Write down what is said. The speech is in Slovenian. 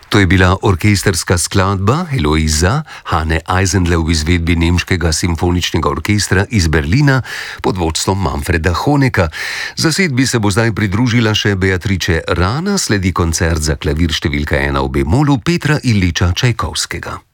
To je bila orkestrska skladba Heloiza Hanne Eisenle v izvedbi Nemškega simfoničnega orkestra iz Berlina pod vodstvom Manfreda Honeka. Zasedbi se bo zdaj pridružila še Beatrice Rana, sledi koncert za klavir številka 1 v bemolu Petra Iljiča Čajkovskega.